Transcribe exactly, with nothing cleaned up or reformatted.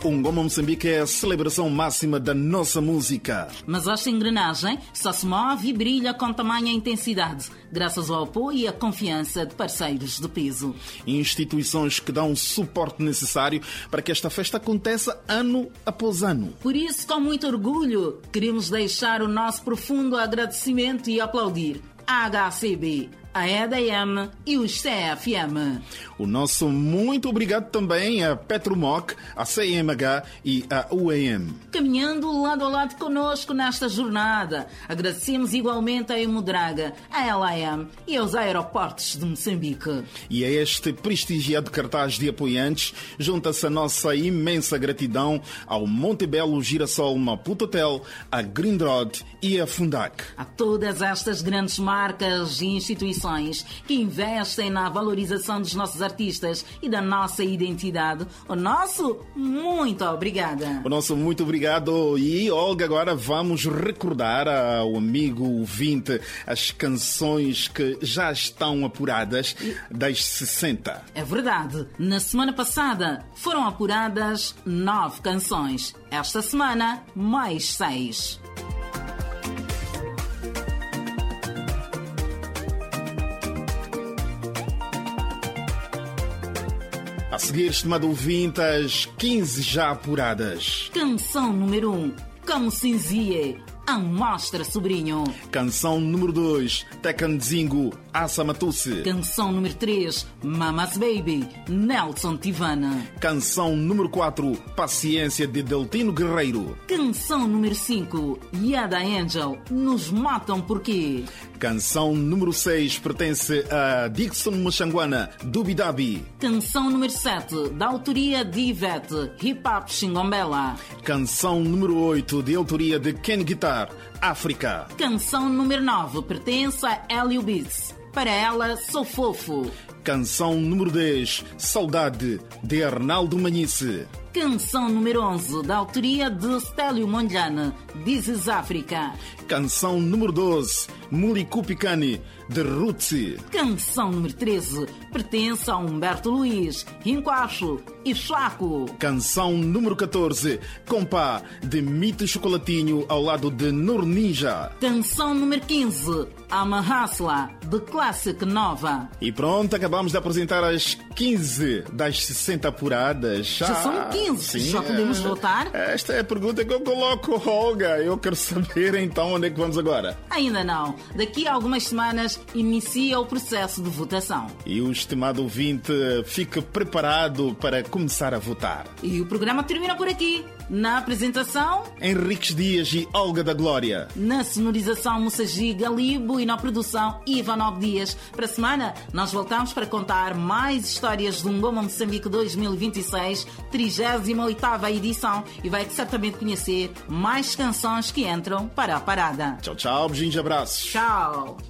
O Ngoma Moçambique é a celebração máxima da nossa música. Mas esta engrenagem só se move e brilha com tamanha intensidade, graças ao apoio e à confiança de parceiros de peso. Instituições que dão o suporte necessário para que esta festa aconteça ano após ano. Por isso, com muito orgulho, queremos deixar o nosso profundo agradecimento e aplaudir a H C B, a E D M e o C F M. O nosso muito obrigado também a Petromoc, a C M H e a U A M. Caminhando lado a lado conosco nesta jornada, agradecemos igualmente a Emodraga, a L A M e aos aeroportos de Moçambique. E a este prestigiado cartaz de apoiantes junta-se a nossa imensa gratidão ao Montebello Girassol Maputo Hotel, a Grindrod e a Fundac. A todas estas grandes marcas e instituições que investem na valorização dos nossos artistas e da nossa identidade, o nosso muito obrigada. O nosso muito obrigado. E, Olga, agora vamos recordar ao amigo ouvinte as canções que já estão apuradas das sessenta. É verdade. Na semana passada foram apuradas nove canções. Esta semana, mais seis. A seguir, estimado ouvinte, as quinze já apuradas. Canção número um, Como Cinzie, Amostra Sobrinho. Canção número dois, Tecanzingo, Assa Matusse. Canção número três, Mama's Baby, Nelson Tivana. Canção número quatro, Paciência, de Deltino Guerreiro. Canção número cinco, Yada Angel, Nos Matam Porquê. Canção número seis pertence a Dixon Muxanguana, Dubidabi. Canção número sete, da autoria de Ivete, Hip Hop Xingombela. Canção número oito, de autoria de Ken Guitar, África. Canção número nove, pertence a Hélio Beats, Para Ela Sou Fofo. Canção número dez, Saudade, de Arnaldo Manice. Canção número onze, da autoria de Stélio Mondlane, This is África. Canção número doze, Muliku Picani, de Rutsi. Canção número treze, pertence a Humberto Luiz, Rinquacho e Chaco. Canção número catorze, Compá, de Mito Chocolatinho, ao lado de Nur Ninja. Canção número quinze, Ama Hasla, de Classic Nova. E pronto, acabamos de apresentar as quinze das sessenta apuradas. Já, Já são quinze, sim, já podemos é, votar? Esta é a pergunta que eu coloco, Olga. Eu quero saber então onde é que vamos agora. Ainda não. Daqui a algumas semanas inicia o processo de votação. E o estimado ouvinte fique preparado para começar a votar. E o programa termina por aqui. Na apresentação, Henriques Dias e Olga da Glória. Na sonorização, Moçagi Galibo, e na produção, Ivanov Dias. Para a semana, nós voltamos para contar mais histórias do Ngoma Moçambique dois mil e vinte e seis, trigésima oitava edição, e vai certamente conhecer mais canções que entram para a parada. Tchau, tchau, beijinhos e abraços. Tchau.